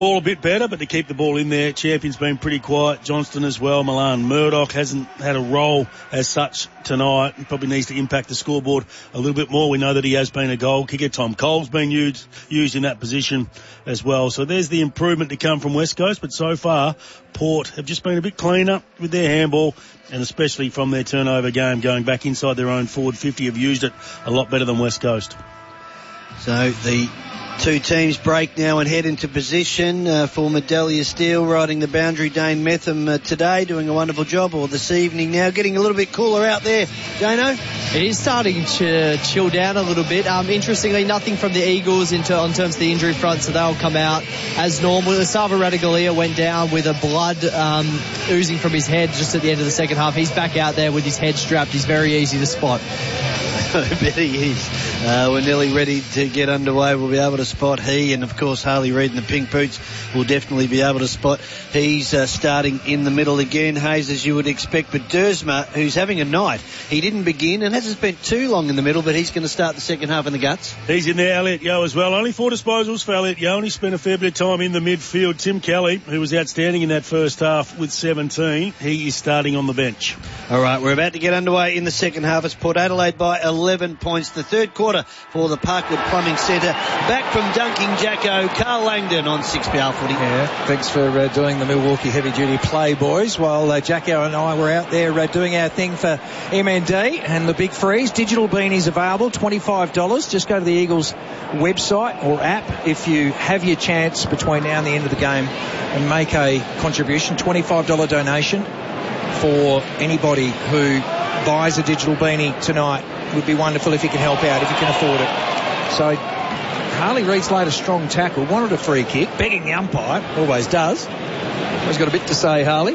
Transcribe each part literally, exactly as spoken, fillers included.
ball a bit better, but to keep the ball in there, Champion's been pretty quiet. Johnston as well. Milan Murdoch hasn't had a role as such tonight. He probably needs to impact the scoreboard a little bit more. We know that he has been a goal kicker. Tom Cole's been used, used in that position as well. So there's the improvement to come from West Coast, but so far Port have just been a bit cleaner with their handball, and especially from their turnover game, going back inside their own forward fifty, have used it a lot better than West Coast. So the two teams break now and head into position uh, for Medallia Steel, riding the boundary. Dane Metham uh, today doing a wonderful job, or this evening now, getting a little bit cooler out there. Dano? It is starting to chill down a little bit. Um, interestingly, nothing from the Eagles in, ter- in terms of the injury front, so they'll come out as normal. Esava Radaglia went down with a blood um, oozing from his head just at the end of the second half. He's back out there with his head strapped. He's very easy to spot. I bet he is. Uh, we're nearly ready to get underway. We'll be able to spot he, and of course Harley Reid in the pink boots will definitely be able to spot. He's uh, starting in the middle again, Hayes, as you would expect. But Dersma, who's having a night, he didn't begin and hasn't spent too long in the middle, but he's going to start the second half in the guts. He's in there, Elliot Yeo as well. Only four disposals for Elliot Yeo, and he spent a fair bit of time in the midfield. Tim Kelly, who was outstanding in that first half with seventeen, he is starting on the bench. All right, we're about to get underway in the second half. It's Port Adelaide by eleven points. The third quarter for the Parkwood Plumbing Centre. Back from Dunking Jacko, Carl Langdon on six P R Footy. Yeah, thanks for uh, doing the Milwaukee Heavy Duty Play, boys. While uh, Jacko and I were out there uh, doing our thing for M N D and the Big Freeze. Digital beanies available, twenty-five dollars. Just go to the Eagles website or app if you have your chance between now and the end of the game and make a contribution. twenty-five dollars donation for anybody who buys a digital beanie tonight. Would be wonderful if you can help out, if you can afford it. So Harley Reid's laid a strong tackle, wanted a free kick, begging the umpire, always does. He's got a bit to say, Harley.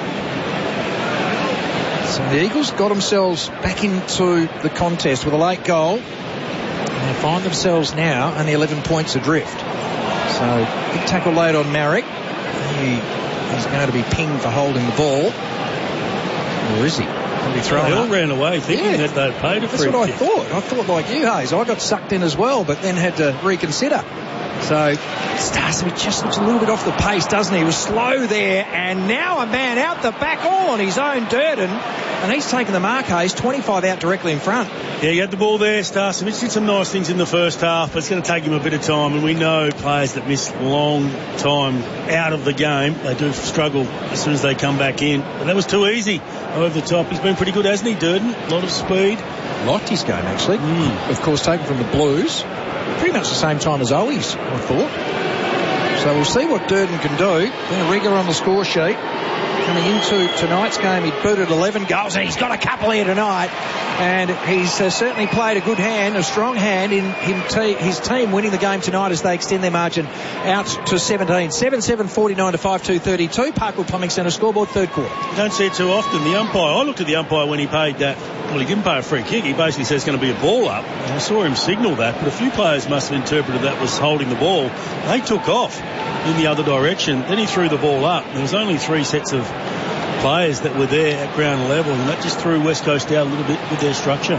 So the Eagles got themselves back into the contest with a late goal, and they find themselves now only eleven points adrift. So big tackle laid on Marek. He is going to be pinged for holding the ball. Or is he? Be thrown they all up. ran away thinking yeah. that they'd paid a free That's what kick. I thought. I thought like you, Hayes. I got sucked in as well, but then had to reconsider. So Starcevich just looks a little bit off the pace, doesn't he? He was slow there, and now a man out the back all on his own Durden, and he's taken the mark, Hayes. twenty-five out directly in front. Yeah, he had the ball there. Starcevich did some nice things in the first half, but it's going to take him a bit of time, and we know players that miss long time out of the game, they do struggle as soon as they come back in. But that was too easy over the top. He's been pretty good, hasn't he, Durden? A lot of speed. Liked his game, actually. Mm. Of course, taken from the Blues. Pretty much the same time as Ollie's, I thought. So we'll see what Durden can do. Been a rigger on the score sheet. Coming into tonight's game, he booted eleven goals, and he's got a couple here tonight. And he's uh, certainly played a good hand, a strong hand in him te- his team winning the game tonight as they extend their margin out to seventeen. seven seven forty-nine to five two thirty-two. Parkwood Plumbing Centre scoreboard, third quarter. You don't see it too often. The umpire, I looked at the umpire when he paid that. Well, he didn't pay a free kick. He basically said it's going to be a ball up. I saw him signal that, but a few players must have interpreted that was holding the ball. They took off in the other direction. Then he threw the ball up. There was only three sets of players that were there at ground level, and that just threw West Coast out a little bit with their structure.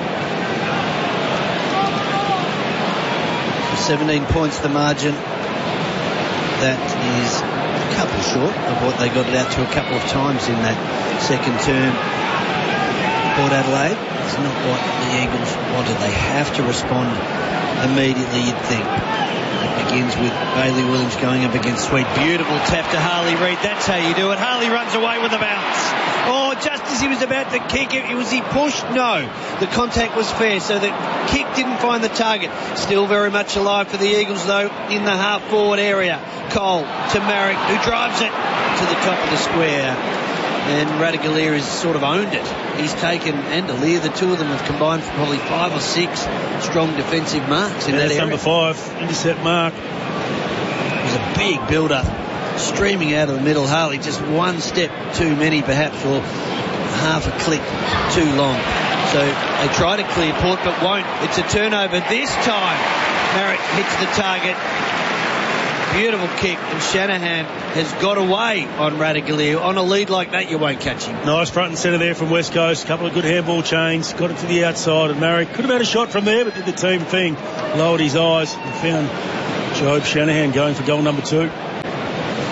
seventeen points the margin. That is a couple short of what they got it out to a couple of times in that second term. Port Adelaide, it's not what the Eagles wanted. They have to respond immediately, you'd think. It begins with Bailey Williams going up against Sweet. Beautiful tap to Harley Reid. That's how you do it. Harley runs away with a bounce. Oh, just as he was about to kick it, was he pushed? No. The contact was fair, so the kick didn't find the target. Still very much alive for the Eagles, though, in the half-forward area. Cole to Marek, who drives it to the top of the square. And Radaglia has sort of owned it. He's taken, and Alir, the two of them have combined for probably five or six strong defensive marks in yeah, that that's area. Number five, intercept mark. It was a big build-up, streaming out of the middle. Harley just one step too many, perhaps, or half a click too long. So they try to clear Port, but won't. It's a turnover this time. Marek hits the target. Beautiful kick, and Shanahan has got away on Radaglia. On a lead like that, you won't catch him. Nice front and centre there from West Coast. A couple of good handball chains. Got it to the outside, and Marek could have had a shot from there, but did the team thing. Lowered his eyes and found Job Shanahan going for goal number two.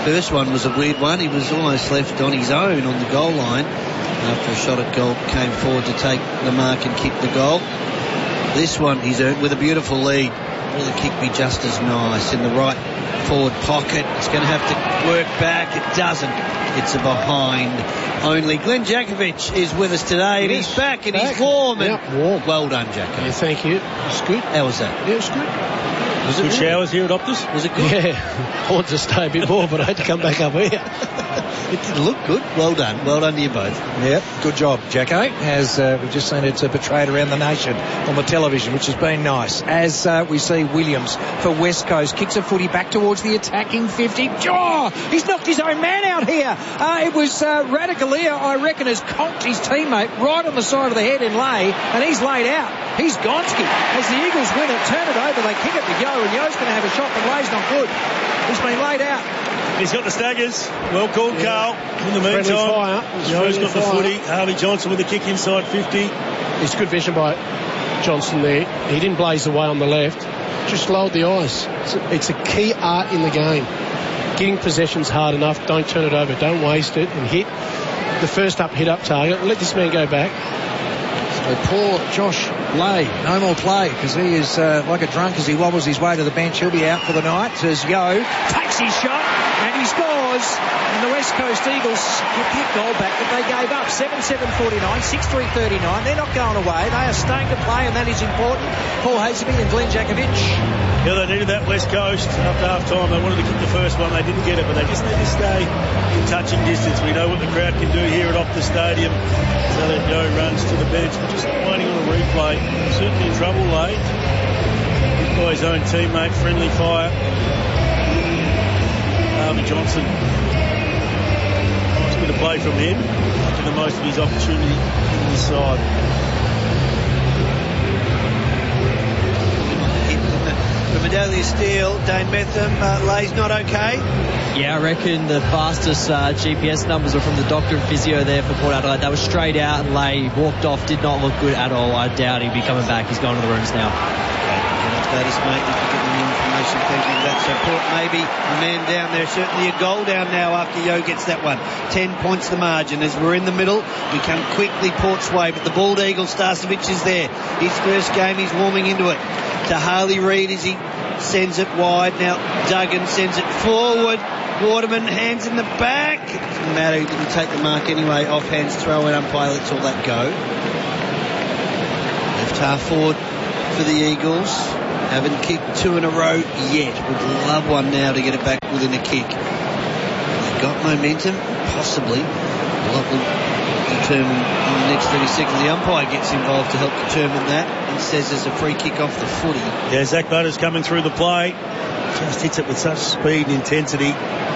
First one was a weird one. He was almost left on his own on the goal line after a shot at goal came forward to take the mark and kick the goal. This one he's earned with a beautiful lead. Will the kick be just as nice in the right forward pocket? It's going to have to work back. It doesn't. It's a behind only. Glenn Jakovich is with us today, and Yes, he's back and back. he's warm. And Yep, warm. Well done, Jacko. Yeah, thank you. It's good. How was that? Yeah, it's good. Was it Good good? showers here at Optus? Was it good? Yeah, I wanted to stay a bit more, but I had to come back up here. It did look good. Well done. Well done to you both. Yep, good job, Jacko. As uh, we've just seen it uh, portrayed around the nation on the television, which has been nice. As uh, we see Williams for West Coast kicks a footy back towards the attacking fifty. Oh, he's knocked his own man out here. Uh, it was uh, Radaglia, I reckon, has conked his teammate right on the side of the head in lay, and he's laid out. He's Gonski. As the Eagles win it, turn it over, they kick it to Yo, and Yo's going to have a shot, but Lay's not good. He's been laid out. He's got the staggers. Well called, Yeah. Carl. In the Friendly meantime, fire. It's Yo's friendly got the fire. footy. Harvey Johnson with the kick inside fifty. It's good vision by Johnson there. He didn't blaze away on the left. Just lowered the ice. It's a, it's a key art in the game. Getting possession's hard enough. Don't turn it over. Don't waste it. And hit the first up, hit up target. Let this man go back. So poor Josh Lay, no more play because he is uh, like a drunk as he wobbles his way to the bench. He'll be out for the night. As Yo takes his shot and he scores. And the West Coast Eagles get that goal back that they gave up. seven seven forty-nine, six three thirty-nine. They're not going away. They are staying to play, and that is important. Paul Hazelby and Glenn Jakovich. Yeah, they needed that West Coast after half time. They wanted to kick the first one. They didn't get it, but they just need to stay in touching distance. We know what the crowd can do here at Optus Stadium. So that Yo runs to the bench. We're just waiting on a replay. Certainly in trouble late. Hit by his own teammate. Friendly fire. Harvey Johnson. Nice bit of play from him. Making the most of his opportunity in this side. From Medallia Steel, Dane Metham, uh, Lay's not okay. Yeah, I reckon the fastest uh, G P S numbers were from the doctor and physio there for Port Adelaide. They were straight out and Lay walked off, did not look good at all. I doubt he'll be coming back. He's going to the rooms now. Status, mate, if you get the information, thank you for that support. Maybe a man down there, certainly a goal down now after Yo gets that one. Ten points the margin. As we're in the middle, we come quickly Port's way, but the bald eagle, Starcevic, is there. His first game, he's warming into it. To Harley Reid as he sends it wide. Now Duggan sends it forward. Waterman, hands in the back. It doesn't matter, he didn't take the mark anyway. Off hands, throw in, umpire lets all that go. Left half forward for the Eagles. Haven't kicked two in a row yet. Would love one now to get it back within a kick. They got momentum, possibly. A lot will determine in the next thirty seconds. The umpire gets involved to help determine that and says there's a free kick off the footy. Yeah, Zach Butters coming through the play. Just hits it with such speed and intensity.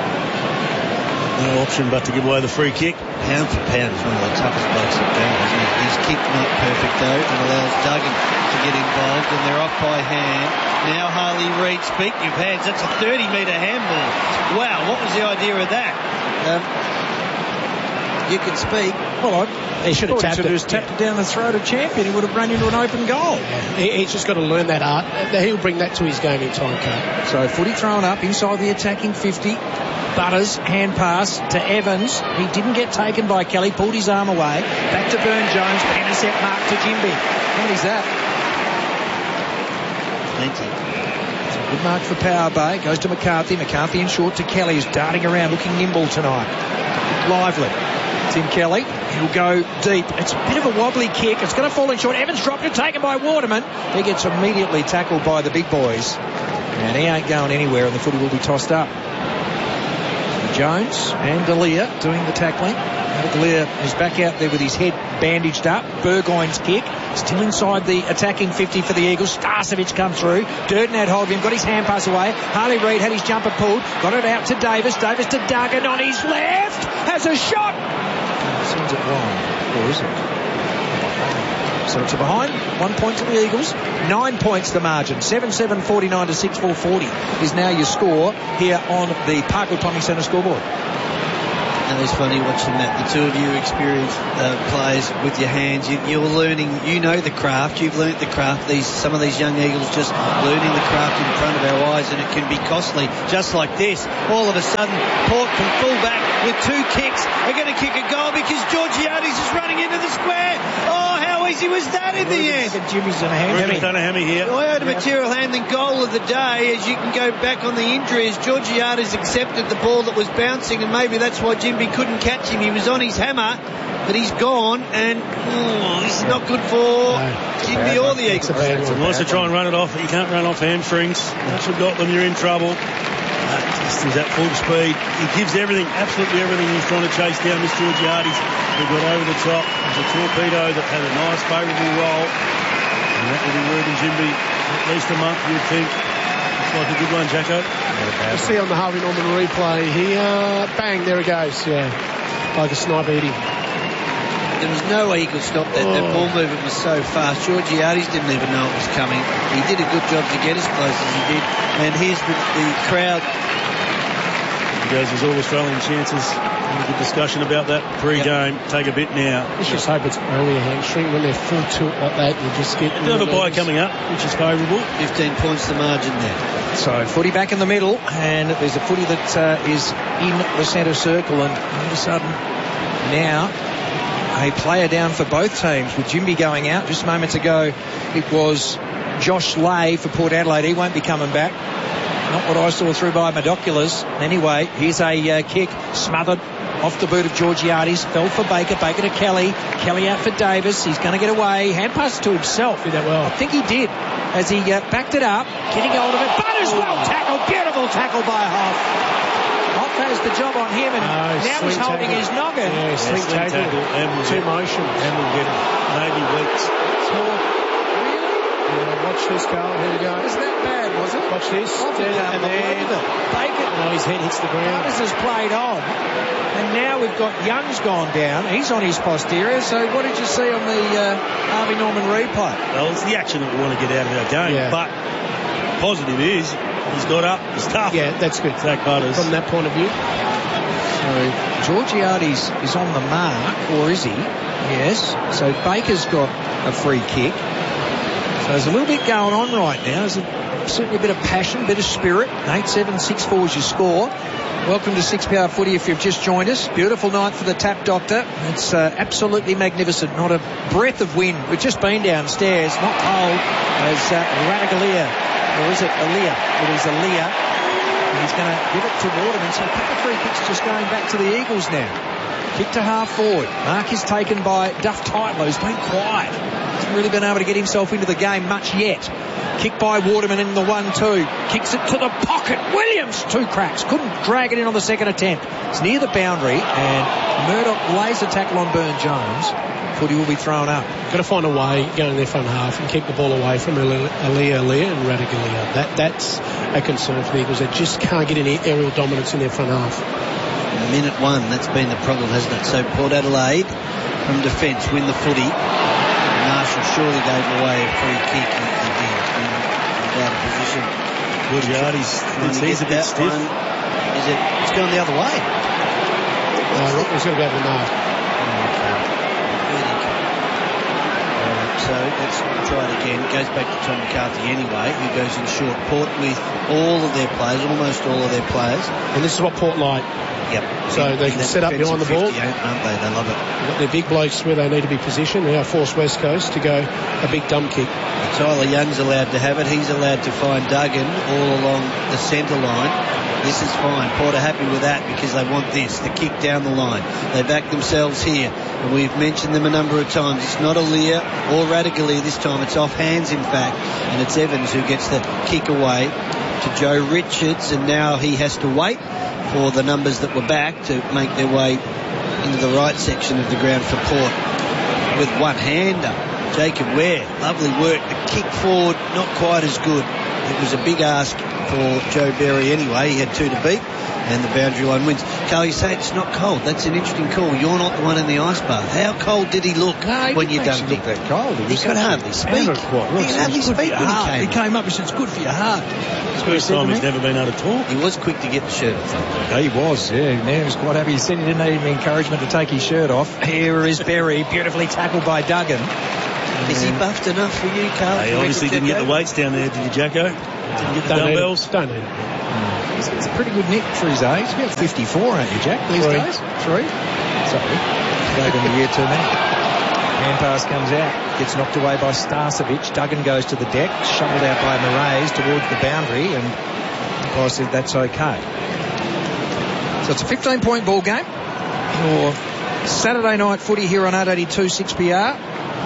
No option but to give away the free kick. Pound for pound, he's one of the toughest blokes in the game, isn't he? His kick not perfect though, and allows Duggan to get involved, and they're off by hand. Now Harley Reid, speaking of hands, that's a thirty metre handball. Wow, what was the idea of that? Um, you can speak. Well, I He should have tapped should it. have tapped it down the throat of Champion. He would have run into an open goal. He, he's just got to learn that art. He'll bring that to his game in time, Carl. So footy thrown up inside the attacking fifty. Butters, hand pass to Evans. He didn't get taken by Kelly, pulled his arm away. Back to Burn Jones, intercept mark to Jimby. What is that? Plenty. It's a good mark for Power Bay. Goes to McCarthy. McCarthy in short to Kelly, who's darting around, looking nimble tonight. Lively. Tim Kelly. He'll go deep. It's a bit of a wobbly kick. It's going to fall in short. Evans dropped it, taken by Waterman. He gets immediately tackled by the big boys. And he ain't going anywhere, and the footy will be tossed up. Jones and D'Elia doing the tackling. D'Elia is back out there with his head bandaged up. Burgoyne's kick. Still inside the attacking fifty for the Eagles. Starcevic come through. Durden had hold of him. Got his hand pass away. Harley Reid had his jumper pulled. Got it out to Davis. Davis to Duggan on his left. Has a shot. Sends it wide. Or is it? So it's a behind. One point to the Eagles. Nine points the margin. seven seven forty-nine to six four forty is now your score here on the Parkwood Plumbing Centre scoreboard. And it's funny watching that. The two of you experienced uh, players with your hands. You, you're learning. You know the craft. You've learnt the craft. These some of these young Eagles just learning the craft in front of our eyes, and it can be costly. Just like this, all of a sudden, Port from fullback with two kicks are going to kick a goal because Georgiades is running into the square. Oh, how easy was that in the end? Jimmy's done a hammy. done a hammy here. I had a material handling goal of the day. As you can go back on the injury, as Georgiades accepted the ball that was bouncing, and maybe that's why Jimby couldn't catch him. He was on his hammer, but he's gone, and oh, this is not good for no, Jimby or the Eagles. He wants to try and run it off, but you can't run off hamstrings. Once you've got them, you're in trouble. Uh, just he's at full speed. He gives everything, absolutely everything. He's trying to chase down Miss Georgiades. He got over the top. There's a torpedo that had a nice favourable roll. And that will be Ruben Jimby at least a month, you'd think. Looks like a good one, Jacko. You see on the Harvey Norman replay here, bang, there it goes. Yeah, like a sniper hitting. There was no way he could stop that. Oh. That ball movement was so fast. Georgiades didn't even know it was coming. He did a good job to get as close as he did. And here's the, the crowd. He goes, there's all Australian chances. A good discussion about that pre-game. Yep. Take a bit now. Let's just hope it's only a hamstring. When they're full tilt like that, you just get... They have a bye coming up, which is favourable. fifteen points the margin there. So footy back in the middle, and there's a footy that uh, is in the centre circle, and all of a sudden now a player down for both teams with Jimby going out. Just moments ago it was Josh Lay for Port Adelaide. He won't be coming back. Not what I saw through by my binoculars. Anyway, here's a uh, kick smothered off the boot of Georgiades. Fell for Baker. Baker to Kelly. Kelly out for Davis. He's going to get away. Hand pass to himself. Did that well. I think he did as he uh, backed it up, getting hold of it. Butters well tackled. Beautiful tackle by Hoff. Hoff has the job on him, and no, now he's holding tackle. his noggin. Yeah, yeah, sling tackle. tackle. And we'll Two get, motions. And we'll get maybe weeks. Yeah, watch this, Carl. Here we go. Isn't that bad, was it? Watch this. Yeah, and then Bacon. No, his head hits the ground. Butters has played on. And now we've got Young's gone down. He's on his posterior. So what did you see on the uh, Harvey Norman replay? Well, it's the action that we want to get out of our game. Yeah. But positive is he's got up. He's tough. Yeah, that's good. Zach Butters. From that point of view. So Georgiades is on the mark, or is he? Yes. So Baker's got a free kick. So there's a little bit going on right now. There's a, certainly a bit of passion, a bit of spirit. eight seven six four is your score. Welcome to six P R Footy if you've just joined us. Beautiful night for the Tap Doctor. It's uh, absolutely magnificent. Not a breath of wind. We've just been downstairs, not cold, as uh, Radagalia, or is it Aaliyah? It is Aaliyah. And he's going to give it to Waterman. So a couple of free kicks just going back to the Eagles now. Kick to half forward. Mark is taken by Duff Tytler, who's been quiet. Hasn't really been able to get himself into the game much yet. Kick by Waterman in the one two. Kicks it to the pocket. Williams, two cracks. Couldn't drag it in on the second attempt. It's near the boundary, and Murdoch lays a tackle on Burn Jones. Footy will be thrown up. Got to find a way, go in their front half and keep the ball away from Aaliyah, Aaliyah and Radagalia. That, that's a concern for the Eagles. They just can't get any aerial dominance in their front half. Minute one, that's been the problem, hasn't it? So Port Adelaide from defence win the footy. Marshall surely gave away a free kick. He did. In out of position. Georgiades thinks he's a bit stiff. One. Is it? It's gone the other way. No, he's got to go to the mark. So let's try it again. It goes back to Tom McCarthy anyway, who goes in short. Port with all of their players, almost all of their players. And this is what Port like. Yep. So in, they in can set up behind the ball. Aren't they? They love it. Got their big blokes where they need to be positioned. They are forced West Coast to go a big dump kick. Tyler Young's allowed to have it. He's allowed to find Duggan all along the centre line. This is fine. Port are happy with that because they want this, the kick down the line. They back themselves here, and we've mentioned them a number of times. It's not Aaliyah or Radagalia this time. It's off hands, in fact, and it's Evans who gets the kick away to Joe Richards, and now he has to wait for the numbers that were back to make their way into the right section of the ground for Port with one hander. Jacob Ware, lovely work. The kick forward, not quite as good. It was a big ask for Joe Berry anyway. He had two to beat, and the boundary line wins. Carl, you say it's not cold. That's an interesting call. You're not the one in the ice bath. How cold did he look no, he when you dunked him? Look that cold. He, he could hardly speak. Quite he could hardly speak when he came. He came up and said, it's good for your heart. It's the first time he's never been able to talk. He was quick to get the shirt off. Yeah, he was, yeah. He was quite happy. He said he didn't need any encouragement to take his shirt off. Here is Berry, beautifully tackled by Duggan. Is he buffed enough for you, Carl? He obviously didn't get the weights down there, did you, Jacko? Didn't get the Don't dumbbells? Don't need it. No. It's, it's a pretty good nick for his age. He's about fifty-four, aren't you, Jack, these Three. days? Three? Sorry. Gave him a year too many. Hand pass comes out. Gets knocked away by Starcevic. Duggan goes to the deck. Shoveled out by Marays towards the boundary. And I said that's okay. So it's a fifteen-point ball game. Or Saturday night footy here on eight eighty-two six B R.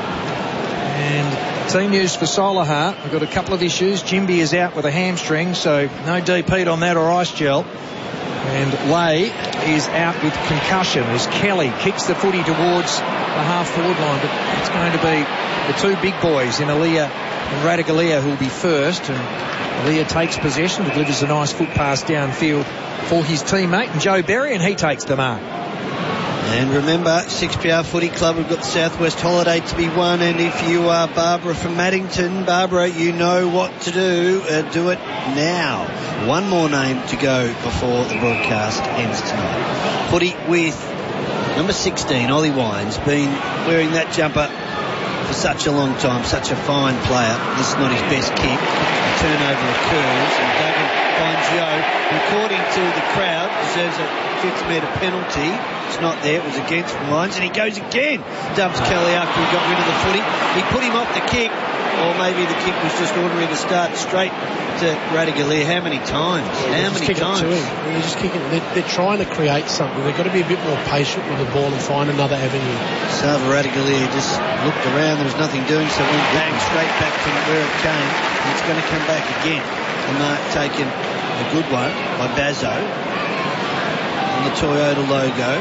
And team news for Solihull. We've got a couple of issues. Jimby is out with a hamstring, so no D P on that or ice gel. And Lay is out with concussion as Kelly kicks the footy towards the half-forward line. But it's going to be the two big boys in Aaliyah and Radigalia who will be first. And Aaliyah takes possession, delivers a nice foot pass downfield for his teammate, and Joe Berry, and he takes the mark. And remember, six P R Footy Club, we've got the Southwest Holiday to be won, and if you are Barbara from Maddington, Barbara, you know what to do. Uh, do it now. One more name to go before the broadcast ends tonight. Footy with number sixteen, Ollie Wines, been wearing that jumper for such a long time, such a fine player. This is not his best kick. A turnover occurs, and Duggan finds Yo, who, according to the crowd, deserves a fifty metre penalty. It's not there. It was against the lines, and he goes again. Dumps Kelly after he got rid of the footy. He put him off the kick, or maybe the kick was just ordinary to start straight to Radigalia. How many times? Yeah, How many kick times? It to him. They're just kicking. They're, they're trying to create something. They've got to be a bit more patient with the ball and find another avenue. Salva Radigalia just looked around. There was nothing doing, so went bang straight back from where it came. And it's going to come back again. The mark taken, a good one by Bazzo. The Toyota logo,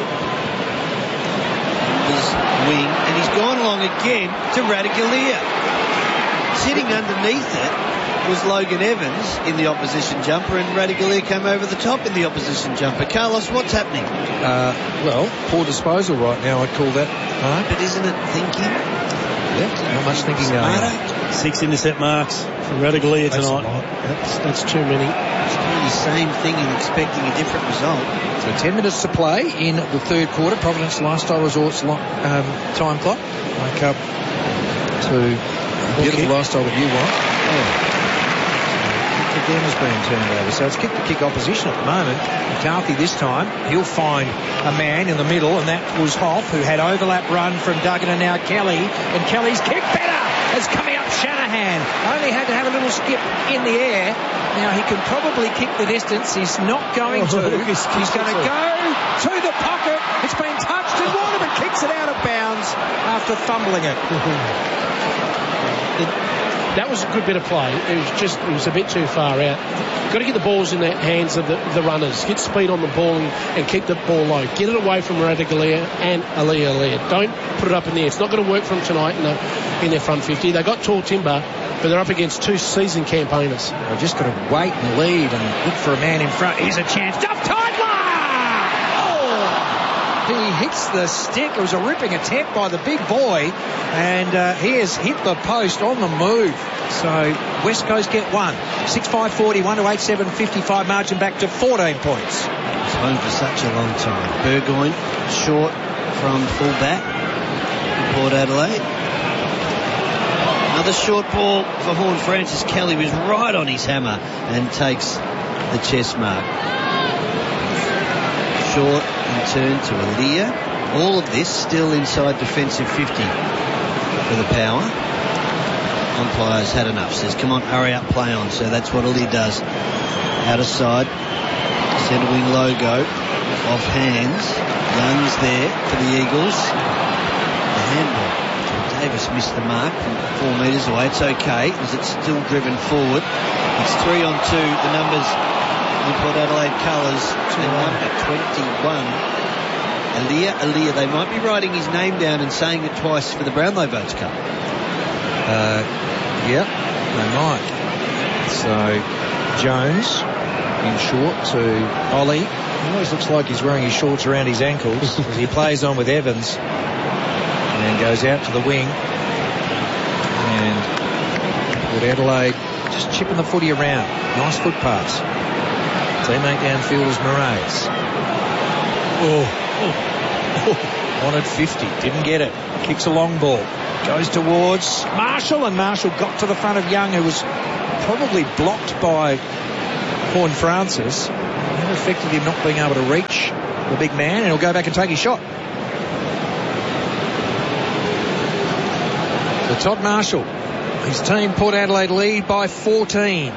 his wing, and he's gone along again to Radigalia. Sitting underneath it was Logan Evans in the opposition jumper, and Radigalia came over the top in the opposition jumper. Carlos, what's happening? Uh, well, poor disposal right now, I'd call that. Right? But isn't it thinking? Yeah, not much thinking going on. Six intercept marks for Radigalia tonight. That's, that's too many. It's doing the same thing and expecting a different result. So ten minutes to play in the third quarter. Providence Lifestyle Resorts um, time clock. Wake up to the beautiful kick. lifestyle that you want. Yeah. Kick again has been turned over. So it's kick to kick opposition at the moment. McCarthy this time. He'll find a man in the middle, and that was Hoff, who had overlap run from Duggan, and now Kelly. And Kelly's kick better as coming up Shanahan. Only had to have a little skip in the air. Now he can probably kick the distance. He's not going to. Oh, he's He's going to go to the pocket. It's been touched, and Waterman kicks it out of bounds after fumbling it. That was a good bit of play. It was just, it was a bit too far out. You've got to get the balls in the hands of the, the runners. Get speed on the ball and, and keep the ball low. Get it away from Radigalia and Aaliyah Aaliyah. Don't put it up in the air. It's not going to work for them tonight in, the, in their front fifty. They got tall timber, but they're up against two seasoned campaigners. They've just got to wait and lead and look for a man in front. Here's a chance. Duff Tidler! Oh! He hits the stick. It was a ripping attempt by the big boy, and uh, he has hit the post on the move. So West Coast get one. six five forty, one to eight seven fifty-five, margin back to fourteen points. It's home for such a long time. Burgoyne short from full back. Port Adelaide. Another short ball for Horn. Francis Kelly was right on his hammer and takes the chest mark. Short and turn to Aaliyah. All of this still inside defensive fifty for the Power. Umpires had enough. Says, come on, hurry up, play on. So that's what Aaliyah does. Out of side. Centre wing logo. Off hands. Young's there for the Eagles. The handball. Davis missed the mark from four metres away. It's okay, as it's still driven forward. It's three on two. The numbers in Port Adelaide colours. And number twenty-one. Aaliyah, Aaliyah. They might be writing his name down and saying it twice for the Brownlow Votes Cup. Uh, yep, they might. So Jones in short to Ollie. He always looks like he's wearing his shorts around his ankles as he plays on with Evans and goes out to the wing. And Port Adelaide just chipping the footy around. Nice foot pass. Teammate downfield is Moraes. Oh, oh. Wanted fifty, didn't get it. Kicks a long ball. Goes towards Marshall, and Marshall got to the front of Young, who was probably blocked by Horn Francis. That affected him not being able to reach the big man, and he'll go back and take his shot. So Todd Marshall, his team, Port Adelaide, lead by fourteen.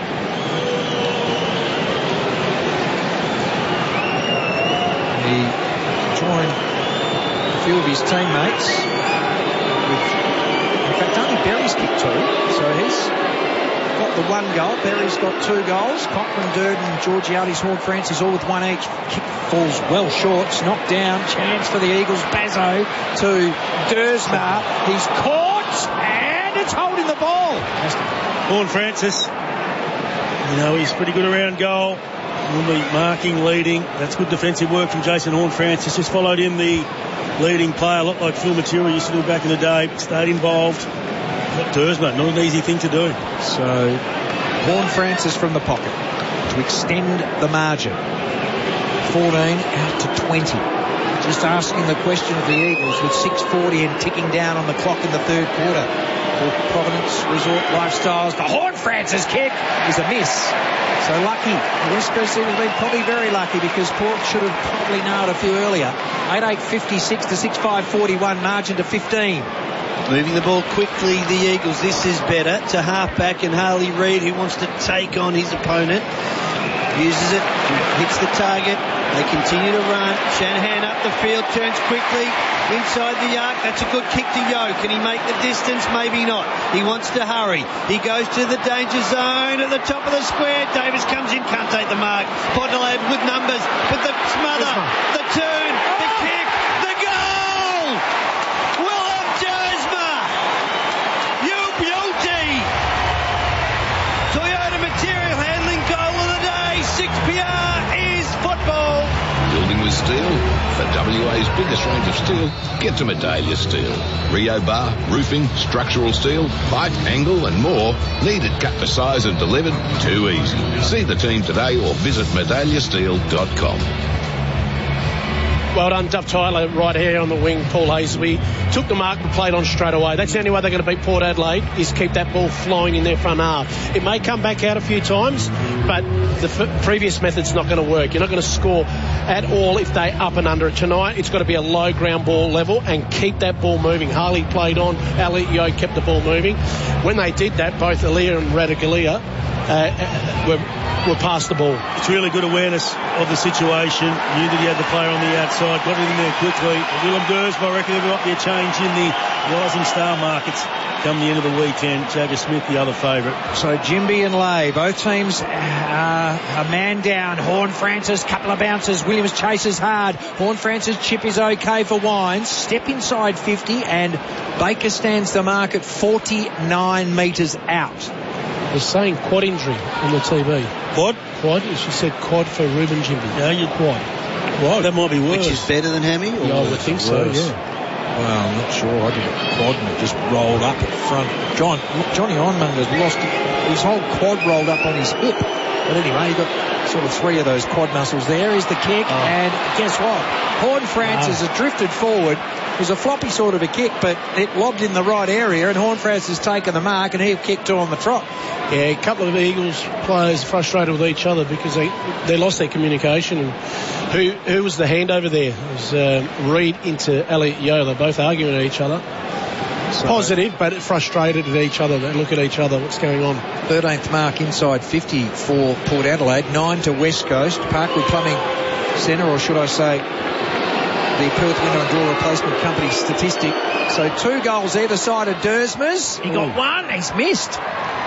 He joined a few of his teammates with, in fact, only Berry's kicked two, so he's got the one goal. Berry's got two goals. Cochran, Durden, Georgiades, Horn Francis all with one each. Kick falls well short. It's knocked down. Chance for the Eagles. Bazzo to Dersma. He's caught, and it's holding the ball. Horn Francis, you know, he's pretty good around goal. Will be marking, leading. That's good defensive work from Jason Horn Francis. Just followed in the leading player, a lot like Phil Matera used to do back in the day. Stayed involved. Got Dersma, not an easy thing to do. So Horn Francis from the pocket to extend the margin. fourteen out to twenty. Just asking the question of the Eagles with six forty and ticking down on the clock in the third quarter. For Providence Resort Lifestyles, the Horn Francis kick is a miss. So lucky. The West Coast Eagles have been probably very lucky because Port should have probably nailed a few earlier. eight eight fifty-six to six five forty-one, margin to fifteen. Moving the ball quickly, the Eagles. This is better to halfback and Harley Reid, who wants to take on his opponent. Uses it, hits the target. They continue to run. Shanahan up the field, turns quickly inside the arc. That's a good kick to Yo. Can he make the distance? Maybe not. He wants to hurry. He goes to the danger zone at the top of the square. Davis comes in, can't take the mark. Port Adelaide with numbers, but the smother, the turn, the kick, the goal! Willem Dersma! You beauty! Toyota Material Handling goal of the day. six P R is football. Building with steel? For W A's biggest range of steel, get to Medallia Steel. Rio bar, roofing, structural steel, pipe, angle and more. Needed cut to size and delivered? Too easy. See the team today or visit medallia steel dot com. Well done, Duff Tyler, right here on the wing. Paul Hasleby took the mark and played on straight away. That's the only way they're going to beat Port Adelaide, is keep that ball flowing in their front half. It may come back out a few times, but the f- previous method's not going to work. You're not going to score at all if they up and under it. Tonight, it's got to be a low ground ball level and keep that ball moving. Harley played on. Elliot Yo kept the ball moving. When they did that, both Alia and Radaglia uh, were were past the ball. It's really good awareness of the situation. Knew that he had the player on the outside. Got it in there quickly. Willem Dersma, I reckon there might be a change in the rising star markets come the end of the weekend. Jagger Smith, the other favourite. So Jimby and Lay, both teams uh, a man down. Horn Francis, couple of bounces. Williams chases hard. Horn Francis chip is okay for Wines. Step inside fifty, and Baker stands the mark at forty-nine metres out. They're saying quad injury on the T V. Quad? Quad. She said quad for Ruben Jimby. Yeah, you quad. Well, that might be worse. Which is better than Hammy? Or yeah, I would think so, worse? yeah. Well, I'm not sure. I think a quad and it just rolled up at front. John, Johnny Onmunger's lost his whole quad rolled up on his hip. But anyway, he got sort of three of those quad muscles. There is the kick, oh. And guess what? Horn Francis oh. has drifted forward. It was a floppy sort of a kick, but it lobbed in the right area, and Horn Francis has taken the mark, and he'll kick to on the trot. Yeah, a couple of Eagles players frustrated with each other because they they lost their communication. And who who was the handover there? It was uh, Reid into Elliot Yo. They're both arguing at each other. So, positive, but frustrated at each other. They look at each other. What's going on? thirteenth mark inside fifty for Port Adelaide. Nine to West Coast. Parkwood Plumbing Centre, or should I say the Perth Window and Door Replacement Company statistic. So two goals either side of Dersma's. He got one. He's missed.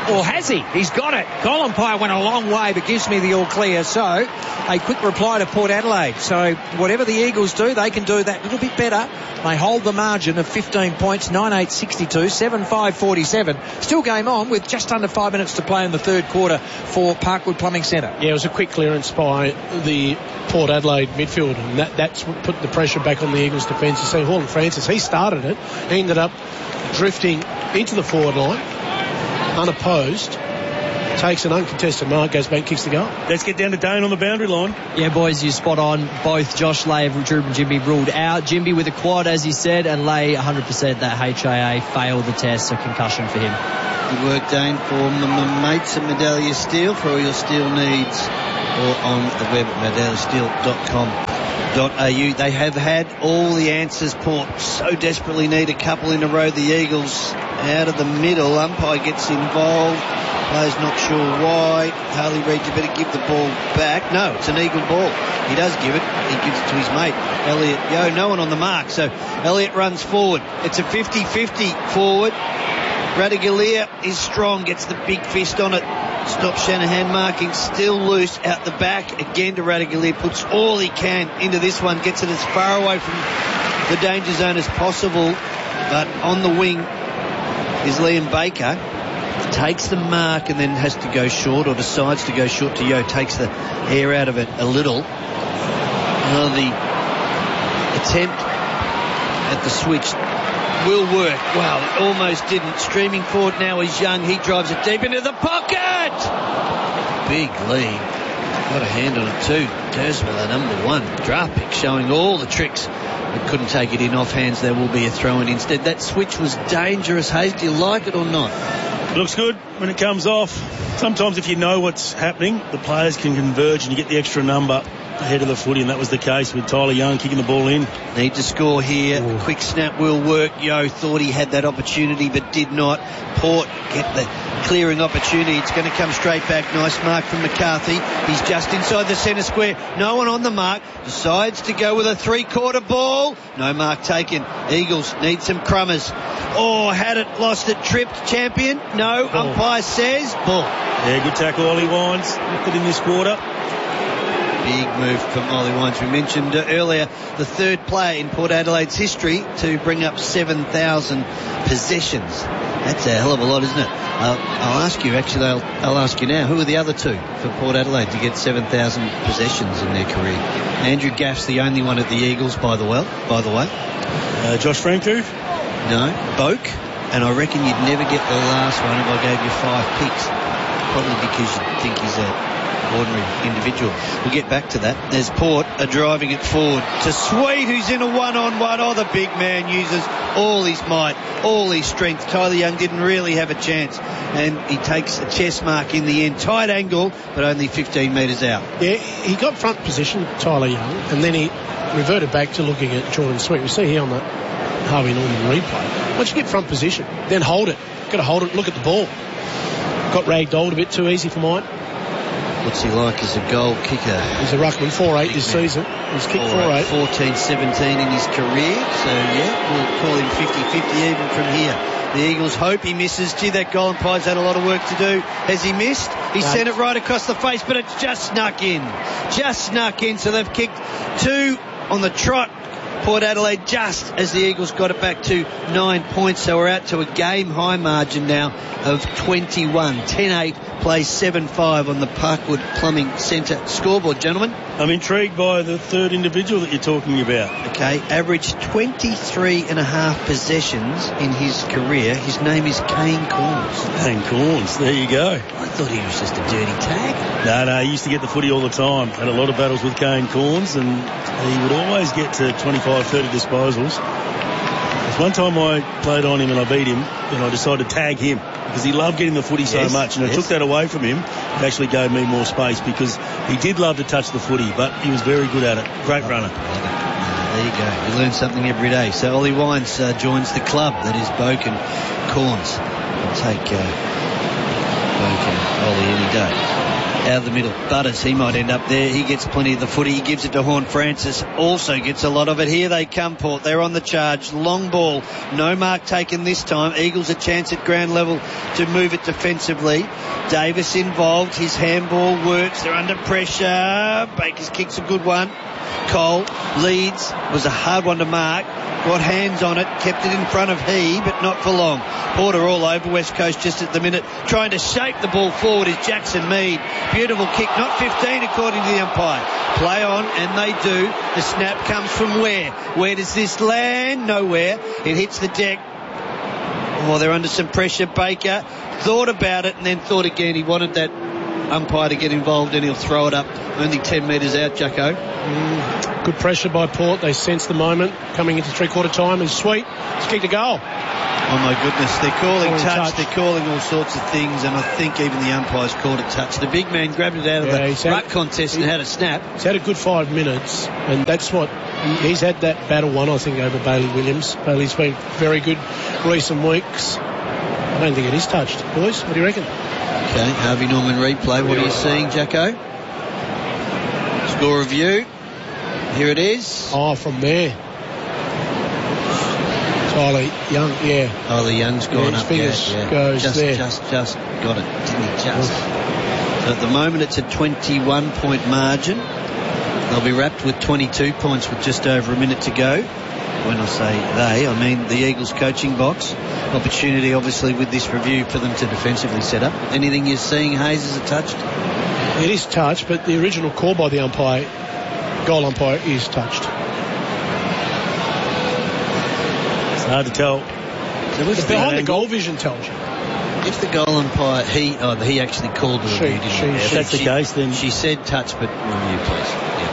Or has he? He's got it. Colin Pye went a long way, but gives me the all clear. So, a quick reply to Port Adelaide. So, whatever the Eagles do, they can do that a little bit better. They hold the margin of fifteen points, nine eight sixty-two, seven five forty-seven. Still game on with just under five minutes to play in the third quarter for Parkwood Plumbing Centre. Yeah, it was a quick clearance by the Port Adelaide midfield, and that, that's what put the pressure back on the Eagles' defence. You see, Horton Francis, he started it. He ended up drifting into the forward line, unopposed, takes an uncontested mark, goes back, kicks the goal. Let's get down to Dane on the boundary line. Yeah, boys, you're spot on. Both Josh Lay and Ruben Jimby ruled out. Jimby with a quad, as he said, and Lay one hundred percent that H I A failed the test, so concussion for him. Good work, Dane, for my mates at Medallia Steel for all your steel needs, or on the web at medallia steel dot com dot a u. They have had all the answers. Port so desperately need a couple in a row. The Eagles out of the middle. Umpire gets involved. Player's not sure why. Harley Reid, you better give the ball back. No, it's an Eagle ball. He does give it. He gives it to his mate, Elliot Yo. No one on the mark. So Elliot runs forward. It's a fifty-fifty forward. Radaglia is strong. Gets the big fist on it. Stops Shanahan marking. Still loose out the back. Again to Radaglia. Puts all he can into this one. Gets it as far away from the danger zone as possible. But on the wing is Liam Baker. Takes the mark and then has to go short, or decides to go short to Yo. Takes the air out of it a little. Oh, the attempt at the switch will work. Well, it almost didn't. Streaming forward now is Young. He drives it deep into the pocket. Big lead. Got a hand on it too. Derswell, number one. Draft pick showing all the tricks. But couldn't take it in off hands. There will be a throw in instead. That switch was dangerous. Hayes, do you like it or not? Looks good when it comes off. Sometimes if you know what's happening, the players can converge and you get the extra number ahead of the footy, and that was the case with Tyler Young kicking the ball in. Need to score here. Ooh. Quick snap will work. Yo thought he had that opportunity but did not. Port get the clearing opportunity. It's going to come straight back. Nice mark from McCarthy. He's just inside the centre square. No one on the mark. Decides to go with a three-quarter ball. No mark taken. Eagles need some crummers. Oh, had it, lost it, tripped. Champion? No. Ball. Umpire says ball. Yeah, good tackle, Ollie Wines. Looked it in this quarter. Big move from Ollie Wines. We mentioned uh, earlier the third player in Port Adelaide's history to bring up seven thousand possessions. That's a hell of a lot, isn't it? Uh, I'll ask you, actually, I'll, I'll ask you now, who are the other two for Port Adelaide to get seven thousand possessions in their career? Andrew Gaff's the only one at the Eagles, by the way. By the way. Uh, Josh Franku? No. Boak. And I reckon you'd never get the last one if I gave you five picks. Probably because you think he's a ordinary individual. We'll get back to that. There's Port are driving it forward to Sweet, who's in a one-on-one. Oh, the big man uses all his might, all his strength. Tyler Young didn't really have a chance, and he takes a chest mark in the end. Tight angle, but only fifteen metres out. Yeah, he got front position, Tyler Young, and then he reverted back to looking at Jordan Sweet. We see here on the Harvey Norman replay. Once you get front position, then hold it. Got to hold it, look at the ball. Got ragdolled a bit too easy for mine. What's he like as a goal kicker? He's a ruckman, four eight this season. He's kicked four eight. fourteen seventeen in his career. So, yeah, we'll call him fifty-fifty even from here. The Eagles hope he misses. Gee, that goal umpire's had a lot of work to do. Has he missed? He no. sent it right across the face, but it's just snuck in. Just snuck in. So they've kicked two on the trot. Port Adelaide just as the Eagles got it back to nine points. So we're out to a game-high margin now of twenty-one. ten eight plays seven five on the Parkwood Plumbing Centre scoreboard, gentlemen. I'm intrigued by the third individual that you're talking about. Okay, averaged twenty-three and a half possessions in his career. His name is Kane Corns. Kane Corns, there you go. I thought he was just a dirty tag. No, no, he used to get the footy all the time. Had a lot of battles with Kane Corns, and he would always get to twenty-five, thirty disposals. There's one time I played on him and I beat him, and I decided to tag him because he loved getting the footy so yes, much, and I yes. took that away from him. It actually gave me more space because he did love to touch the footy, but he was very good at it. Great oh, runner. There you go. You learn something every day. So Ollie Wines uh, joins the club. That is Boak and Corns. I'll take uh, Boak and Ollie any day. out of the middle. Butters, he might end up there. He gets plenty of the footy. He gives it to Horn Francis. Also gets a lot of it. Here they come, Port. They're on the charge. Long ball. No mark taken this time. Eagles a chance at ground level to move it defensively. Davis involved. His handball works. They're under pressure. Baker's kick's a good one. Cole leads. Was a hard one to mark. Got hands on it. Kept it in front of he, but not for long. Porter all over West Coast just at the minute. Trying to shape the ball forward is Jackson Mead. Beautiful kick. Not fifteen according to the umpire. Play on, and they do. The snap comes from where? Where does this land? Nowhere. It hits the deck. Oh, they're under some pressure. Baker thought about it and then thought again. He wanted that umpire to get involved, and he'll throw it up only ten metres out, Jacko. Mm, good pressure by Port. They sense the moment coming into three-quarter time. It's sweet. It's kicked a goal. Oh my goodness, they're calling, calling touch, touch, they're calling all sorts of things, and I think even the umpires called it touch. The big man grabbed it out of yeah, the ruck had, contest and he, had a snap. He's had a good five minutes, and that's what he's had that battle won, I think, over Bailey Williams. Bailey's been very good recent weeks. I don't think it is touched. Boys, what do you reckon? Okay, Harvey Norman replay. What are you seeing, Jacko? Score review. Here it is. Oh, from there. Tyler Young, yeah. Tyler Young's gone yeah, his up. fingers yeah, yeah. goes just, there. Just, just got it, didn't he? Just. So at the moment, it's a twenty-one point margin. They'll be wrapped with twenty-two points with just over a minute to go. When I say they, I mean the Eagles coaching box. Opportunity, obviously, with this review for them to defensively set up. Anything you're seeing, Hayes, is it touched? It is touched, but the original call by the umpire, goal umpire, is touched. It's hard to tell. So the behind the goal vision tells you. If the goal umpire, he oh, he actually called the review, she, didn't she, he? If that's the case, then she said touch, but review, please.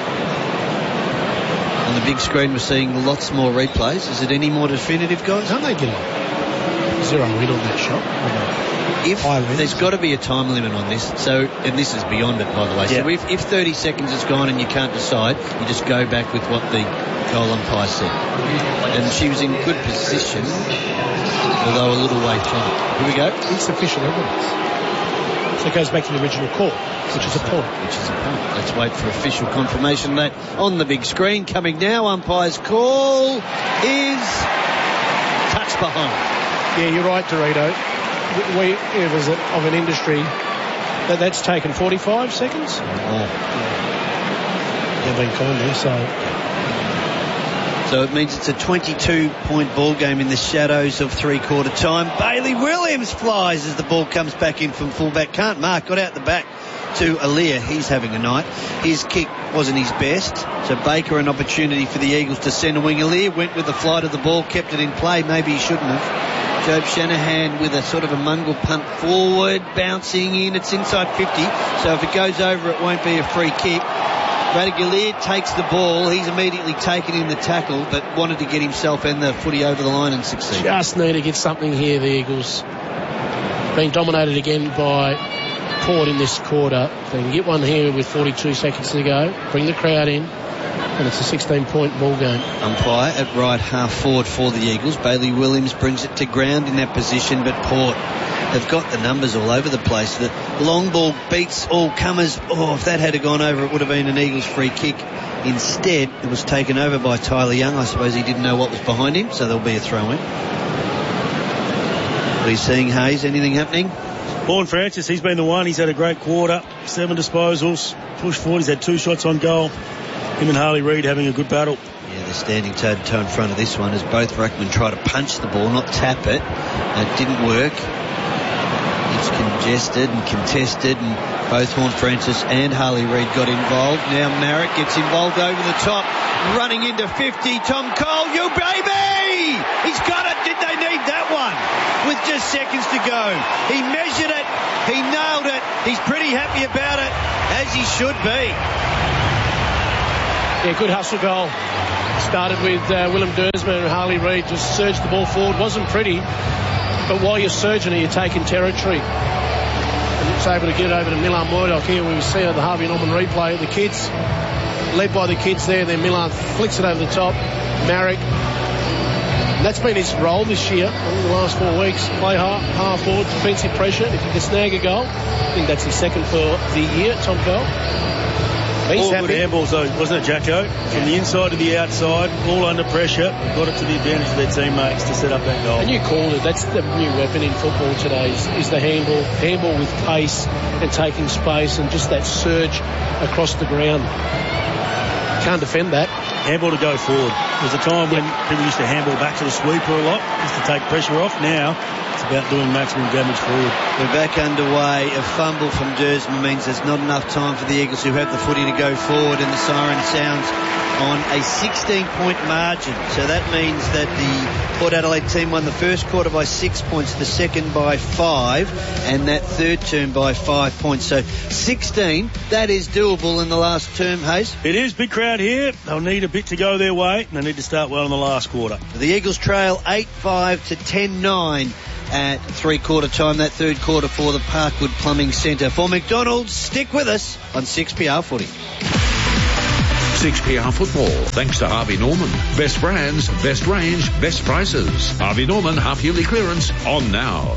Yeah. On the big screen, we're seeing lots more replays. Is it any more definitive, guys? Don't they get a zero win on that shot? If there's got to be a time limit on this, so and this is beyond it, by the way. Yeah. So if, if thirty seconds is gone and you can't decide, you just go back with what the goal umpire said. And she was in good position, although a little way from it. Here we go. Insufficient evidence. So it goes back to the original call, which is a point. Which is a point. Let's wait for official confirmation that on the big screen coming now. Umpire's call is touch behind. Yeah, you're right, Dorito. We, it was a, of an industry that that's taken forty-five seconds. Oh. Yeah. They've been kind there, so. So it means it's a twenty-two point ball game in the shadows of three-quarter time. Bailey Williams flies as the ball comes back in from fullback. Can't mark, got out the back to Aaliyah. He's having a night. His kick wasn't his best. So Baker, an opportunity for the Eagles to send a wing. Aaliyah went with the flight of the ball, kept it in play. Maybe he shouldn't have. Job Shanahan with a sort of a mungle punt forward, bouncing in. It's inside fifty, so if it goes over, it won't be a free kick. Radagalier takes the ball. He's immediately taken in the tackle, but wanted to get himself and the footy over the line and succeed. Just need to get something here, the Eagles. Being dominated again by Port in this quarter. If they can get one here with forty-two seconds to go, bring the crowd in, and it's a sixteen point ball game. Umpire at right half forward for the Eagles. Bailey Williams brings it to ground in that position, but Port have got the numbers all over the place. The long ball beats all comers. Oh, if that had gone over, it would have been an Eagles free kick. Instead, it was taken over by Tyler Young. I suppose he didn't know what was behind him, so there'll be a throw-in. What are you seeing, Hayes? Anything happening? Horn Francis, he's been the one. He's had a great quarter. Seven disposals. Pushed forward. He's had two shots on goal. Him and Harley Reid having a good battle. Yeah, they're standing toe to toe in front of this one as both ruckmen try to punch the ball, not tap it. It didn't work. It's congested and contested, and both Horn Francis and Harley Reid got involved. Now Marrick gets involved over the top, running into fifty. Tom Cole, you baby! He's got it. Did they need that one? With just seconds to go. He measured it. He nailed it. He's pretty happy about it, as he should be. Yeah, good hustle goal. Started with uh, Willem Dersman and Harley Reid, just surged the ball forward. Wasn't pretty, but while you're surging it, you're taking territory. And it's able to get it over to Milan Murdoch. Here we see the Harvey Norman replay. The kids, led by the kids there, then Milan flicks it over the top. Marrick That's been his role this year in the last four weeks. Play half, half forward, defensive pressure. If he can snag a goal, I think that's his second for the year, Tom Cole. He's all happy. good handballs though, wasn't it, Jacko? From the inside to the outside, all under pressure, got it to the advantage of their teammates to set up that goal. And you called it. That's the new weapon in football today is, is the handball. Handball with pace and taking space and just that surge across the ground. Can't defend that. Handball to go forward. There was a time when people used to handball back to the sweeper a lot, just to take pressure off. Now it's about doing maximum damage forward. We're back underway. A fumble from Dersma means there's not enough time for the Eagles who have the footy to go forward, and the siren sounds on a sixteen-point margin. So that means that the Port Adelaide team won the first quarter by six points, the second by five, and that third term by five points. So sixteen, that is doable in the last term, Hayes. It is. Big crowd here. They'll need a bit to go their way, and they need to start well in the last quarter. The Eagles trail eight five to ten nine at three-quarter time, that third quarter for the Parkwood Plumbing Centre. For McDonald's, stick with us on six P R Footy. six P R Football, thanks to Harvey Norman. Best brands, best range, best prices. Harvey Norman half-yearly clearance on now.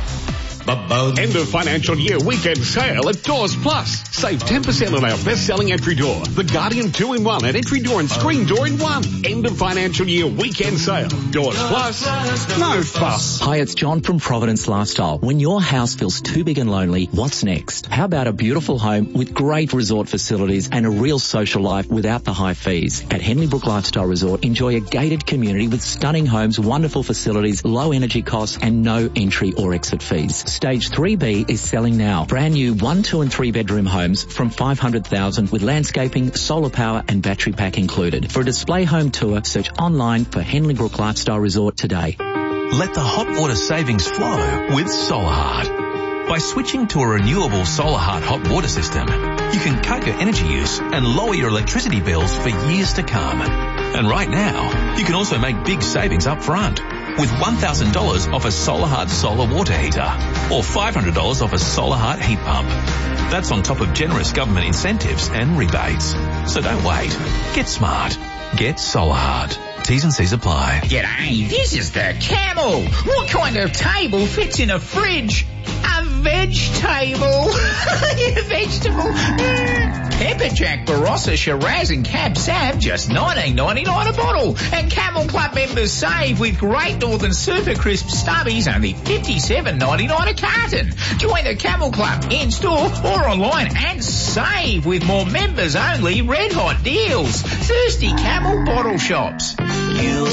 End of financial year weekend sale at Doors Plus. Save ten percent on our best-selling entry door, the Guardian two in one and entry door and screen door in one. End of financial year weekend sale. Doors Plus, no fuss. Hi, it's John from Providence Lifestyle. When your house feels too big and lonely, what's next? How about a beautiful home with great resort facilities and a real social life without the high fees? At Henley Brook Lifestyle Resort, enjoy a gated community with stunning homes, wonderful facilities, low energy costs and no entry or exit fees. Stage three B is selling now. Brand new one, two and three bedroom homes from five hundred thousand dollars with landscaping, solar power and battery pack included. For a display home tour, search online for Henley Brook Lifestyle Resort today. Let the hot water savings flow with SolarHeart. By switching to a renewable SolarHeart hot water system, you can cut your energy use and lower your electricity bills for years to come. And right now, you can also make big savings up front with one thousand dollars off a SolarHeart solar water heater or five hundred dollars off a SolarHeart heat pump. That's on top of generous government incentives and rebates. So don't wait. Get smart. Get SolarHeart. T's and C's apply. G'day, this is the Camel. What kind of table fits in a fridge? A veg table. Yeah, vegetable. Pepper Jack, Barossa, Shiraz and Cab Sav, just nineteen ninety-nine a bottle. And Camel Club members save with Great Northern Super Crisp Stubbies, only fifty-seven ninety-nine a carton. Join the Camel Club in-store or online and save with more members-only red hot deals. Thirsty Camel bottle shops. You